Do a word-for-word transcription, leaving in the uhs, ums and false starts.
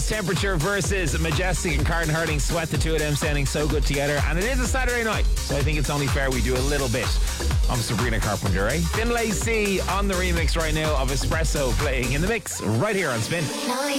Temperature versus Majestic and Carden Harding. Sweat, the two of them sounding so good together. And it is a Saturday night, so I think it's only fair we do a little bit of Sabrina Carpenter, eh? Finlay C on the remix right now of Espresso playing in the mix right here on Spin.